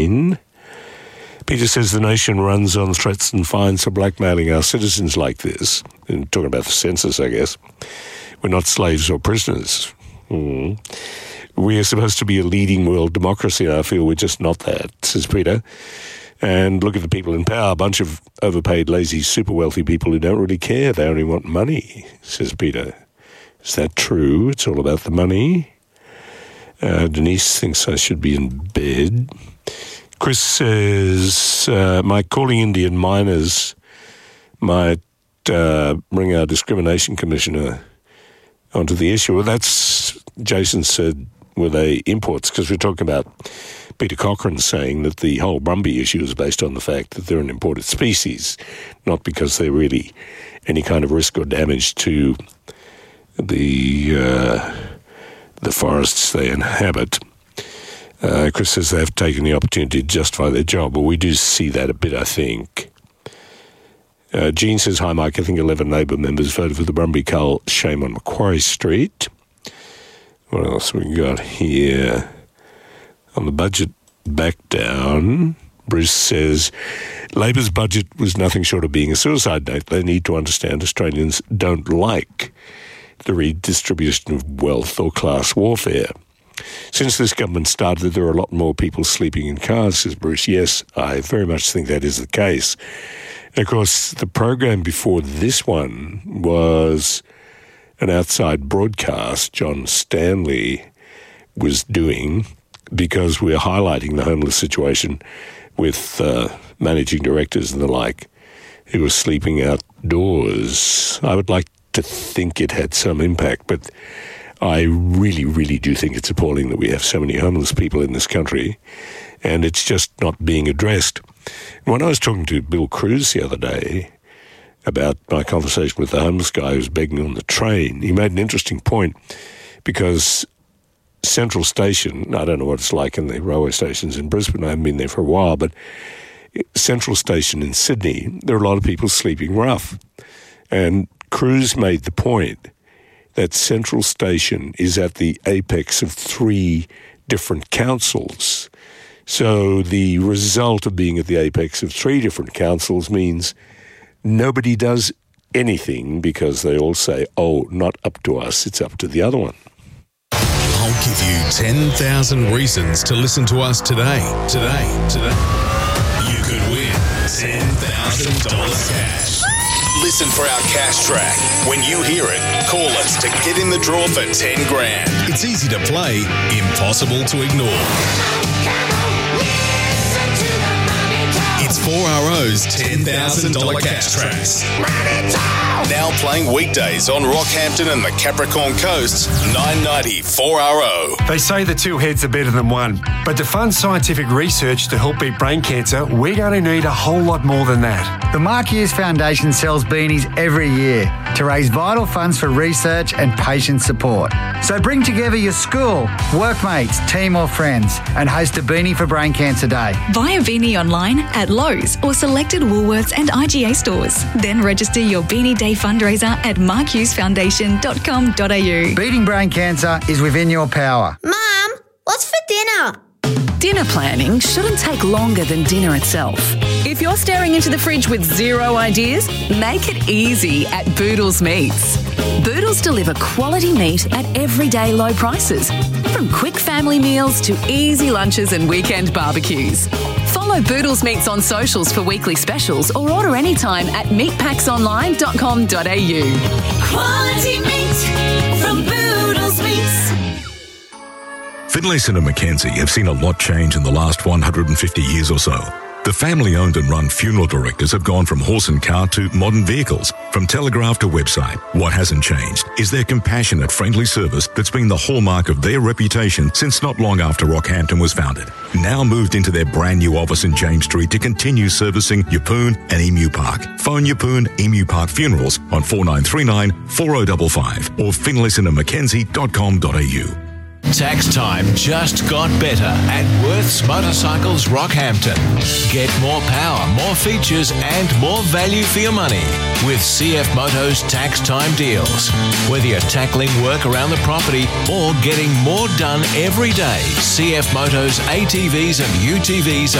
Peter says the nation runs on threats and fines for blackmailing our citizens like this. And talking about the census, I guess. We're not slaves or prisoners. We are supposed to be a leading world democracy, and I feel we're just not that, says Peter. And look at the people in power, a bunch of overpaid, lazy, super wealthy people who don't really care. They only want money, says Peter. Is that true? It's all about the money. Denise thinks I should be in bed. Chris says, my calling Indian miners might bring our discrimination commissioner onto the issue. Well, that's, Jason said, were they imports? Because we're talking about Peter Cochrane saying that the whole Brumby issue is based on the fact that they're an imported species, not because they're really any kind of risk or damage to the forests they inhabit. Chris says they've taken the opportunity to justify their job. Well, we do see that a bit, I think. Jean says, hi, Mike. I think 11 Labor members voted for the Brumby Cull shame on Macquarie Street. What else we got here? On the budget back down, Bruce says, Labor's budget was nothing short of being a suicide note. They need to understand Australians don't like the redistribution of wealth or class warfare. Since this government started, there are a lot more people sleeping in cars, says Bruce. Yes, I very much think that is the case. And of course, the program before this one was an outside broadcast John Stanley was doing because we're highlighting the homeless situation with managing directors and the like who were sleeping outdoors. I would like to think it had some impact, but I really, really do think it's appalling that we have so many homeless people in this country, and it's just not being addressed. When I was talking to Bill Cruz the other day about my conversation with the homeless guy who was begging on the train, he made an interesting point because Central Station, I don't know what it's like in the railway stations in Brisbane, I haven't been there for a while, but Central Station in Sydney, there are a lot of people sleeping rough. And Cruz made the point that Central Station is at the apex of 3 different councils. So the result of being at the apex of 3 different councils means nobody does anything because they all say, oh, not up to us, it's up to the other one. I'll give you 10,000 reasons to listen to us today. You could win $10,000 cash. Listen for our cash track. When you hear it, call us to get in the draw for 10 grand. It's easy to play, impossible to ignore. It's 4RO's $10,000 cash tracks. Now playing weekdays on Rockhampton and the Capricorn Coast, 990 4RO. They say the 2 heads are better than 1, but to fund scientific research to help beat brain cancer, we're going to need a whole lot more than that. The Mark Hughes Foundation sells beanies every year to raise vital funds for research and patient support. So bring together your school, workmates, team or friends and host a Beanie for Brain Cancer Day. Buy a beanie online at Lowe's or selected Woolworths and IGA stores. Then register your Beanie Day fundraiser at markhughesfoundation.com.au. Beating brain cancer is within your power. Mum, what's for dinner? Dinner planning shouldn't take longer than dinner itself. If you're staring into the fridge with 0 ideas, make it easy at Boodles Meats. Boodles deliver quality meat at everyday low prices, from quick family meals to easy lunches and weekend barbecues. Follow Boodles Meats on socials for weekly specials or order anytime at meatpacksonline.com.au. Quality meat from Boodles Meats. Finlayson and Mackenzie have seen a lot change in the last 150 years or so. The family-owned and run funeral directors have gone from horse and cart to modern vehicles, from telegraph to website. What hasn't changed is their compassionate, friendly service that's been the hallmark of their reputation since not long after Rockhampton was founded. Now moved into their brand new office in James Street to continue servicing Yeppoon and Emu Park. Phone Yeppoon Emu Park Funerals on 4939 4055 or finlaysonandmackenzie.com.au. Tax time just got better at Worth's Motorcycles Rockhampton. Get more power, more features and more value for your money with CF Motos tax time deals. Whether you're tackling work around the property or getting more done every day, CF Motos ATVs and UTVs